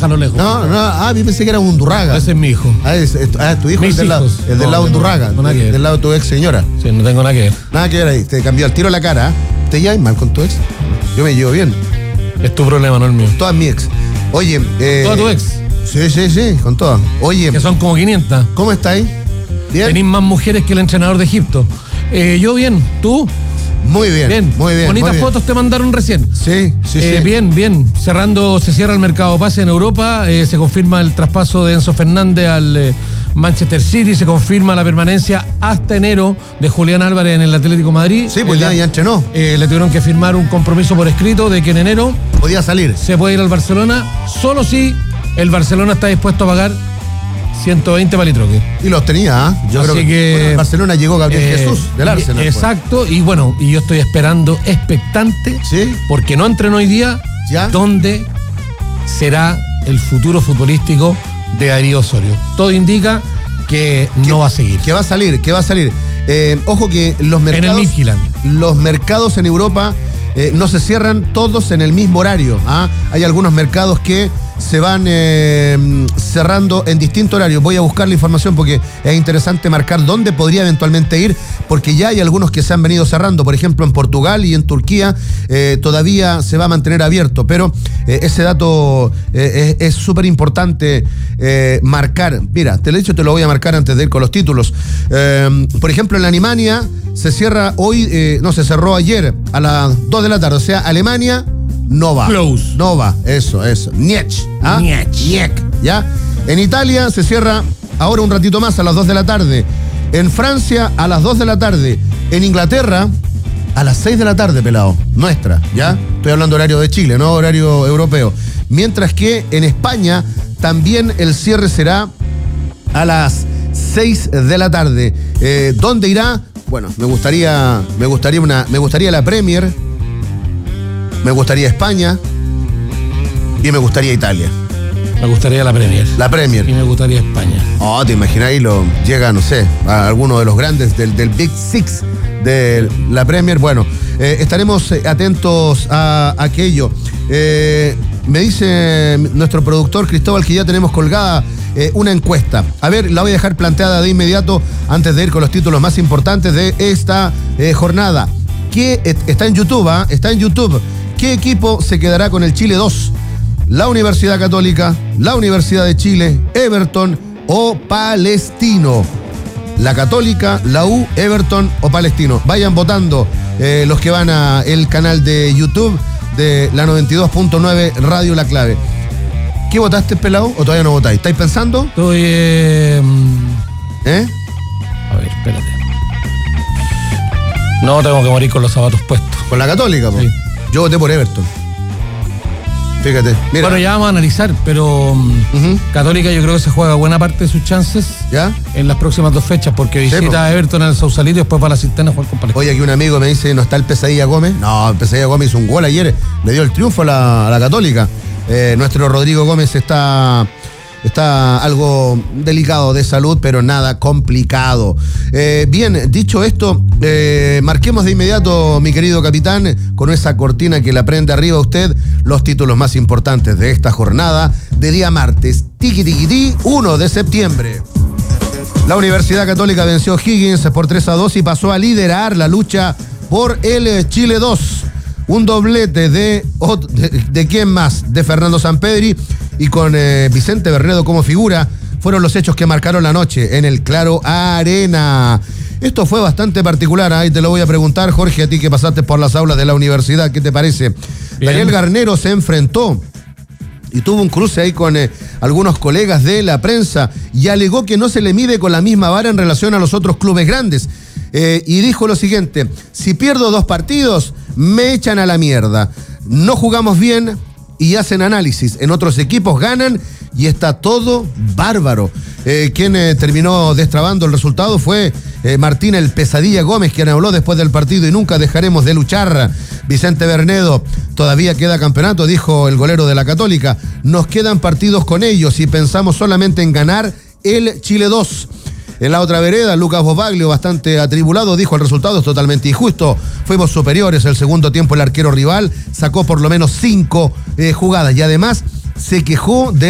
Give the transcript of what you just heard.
déjalo lejos. No, a mí pensé que era un Undurraga. Ese es mi hijo. Tu hijo es del lado de Undurraga, del lado de tu ex señora. Sí, no tengo nada que ver. Nada que ver ahí, te cambió al tiro la cara. ¿Te llevas mal con tu ex? Yo me llevo bien. Es tu problema, no el mío. Todas mi ex. Oye, ¿toda tu ex? Sí, con todas. Oye. Que son como 500. ¿Cómo estáis? ¿Bien? Tenís más mujeres que el entrenador de Egipto. Yo bien, ¿tú? Muy bien. Bonitas fotos te mandaron recién. Sí. Bien. Se cierra el mercado pase en Europa, se confirma el traspaso de Enzo Fernández al Manchester City, se confirma la permanencia hasta enero de Julián Álvarez en el Atlético de Madrid. Sí, pues ya entrenó. Le tuvieron que firmar un compromiso por escrito de que en enero podía salir. Se puede ir al Barcelona, solo si el Barcelona está dispuesto a pagar 120 para el troque. Y los tenía, Yo creo que el Barcelona llegó Gabriel Jesús del Arsenal. Exacto, y yo estoy esperando expectante, ¿sí? Porque no entrenó hoy día. ¿Ya? ¿Dónde será el futuro futbolístico de Darío Osorio? Todo indica que no va a seguir. Que va a salir. Ojo que los mercados en Europa no se cierran todos en el mismo horario. Hay algunos mercados que se van cerrando en distintos horarios. Voy a buscar la información porque es interesante marcar dónde podría eventualmente ir, porque ya hay algunos que se han venido cerrando. Por ejemplo, en Portugal y en Turquía todavía se va a mantener abierto, pero ese dato es súper importante marcar. Mira, te lo voy a marcar antes de ir con los títulos. Por ejemplo, en Alemania se cierra hoy, se cerró ayer a las 2 de la tarde, o sea, Alemania no va. Close. No va, eso. Niech. ¿Ya? En Italia se cierra ahora un ratito más a las 2 de la tarde. En Francia a las 2 de la tarde. En Inglaterra a las 6 de la tarde, pelado. Nuestra, ¿ya? Estoy hablando horario de Chile, no horario europeo. Mientras que en España también el cierre será a las 6 de la tarde. ¿Dónde irá? Bueno, me gustaría la Premier. Me gustaría España y me gustaría Italia. Me gustaría la Premier. La Premier. Y me gustaría España. ¿Te imagináis? Llega, no sé, a alguno de los grandes del Big Six de la Premier. Bueno, estaremos atentos a aquello. Me dice nuestro productor Cristóbal que ya tenemos colgada una encuesta. A ver, la voy a dejar planteada de inmediato antes de ir con los títulos más importantes de esta jornada. Que está en YouTube, Está en YouTube. ¿Qué equipo se quedará con el Chile 2? ¿La Universidad Católica, la Universidad de Chile, Everton o Palestino? La Católica, la U, Everton o Palestino. Vayan votando los que van a el canal de YouTube de la 92.9 Radio La Clave. ¿Qué votaste, pelado? ¿O todavía no votáis? ¿Estáis pensando? Estoy... A ver, espérate. No, tengo que morir con los zapatos puestos. ¿Con la Católica, po? Sí. Yo voté por Everton. Fíjate, mira. Bueno, ya vamos a analizar, pero Católica yo creo que se juega buena parte de sus chances. ¿Ya? En las próximas 2 fechas, porque visita a Everton en el Sausalito y después va a la Cisterna a jugar con Palestina. Oye, aquí un amigo me dice, ¿no está el Pesadilla Gómez? No, el Pesadilla Gómez hizo un gol ayer, le dio el triunfo a la Católica. Nuestro Rodrigo Gómez está algo delicado de salud, pero nada complicado. Bien, dicho esto, marquemos de inmediato, mi querido capitán, con esa cortina que la prende arriba usted, los títulos más importantes de esta jornada de día martes, 1 de septiembre. La Universidad Católica venció a Higgins por 3-2 y pasó a liderar la lucha por el Chile 2. Un doblete de quién más, de Fernando Sampedri, y con Vicente Bernedo como figura, fueron los hechos que marcaron la noche en el Claro Arena. Esto fue bastante particular, ahí te lo voy a preguntar, Jorge, a ti que pasaste por las aulas de la universidad, ¿qué te parece? Bien. Daniel Garnero se enfrentó y tuvo un cruce ahí con algunos colegas de la prensa y alegó que no se le mide con la misma vara en relación a los otros clubes grandes. Y dijo lo siguiente: si pierdo 2 partidos, me echan a la mierda. No jugamos bien y hacen análisis. En otros equipos ganan y está todo bárbaro. Quien terminó destrabando el resultado fue Martín el Pesadilla Gómez, quien habló después del partido: y nunca dejaremos de luchar. Vicente Bernedo: todavía queda campeonato, dijo el golero de la Católica. Nos quedan partidos con ellos y pensamos solamente en ganar el Chile 2. En la otra vereda, Lucas Bobaglio, bastante atribulado, dijo: el resultado es totalmente injusto. Fuimos superiores. El segundo tiempo el arquero rival sacó por lo menos 5 jugadas y además se quejó de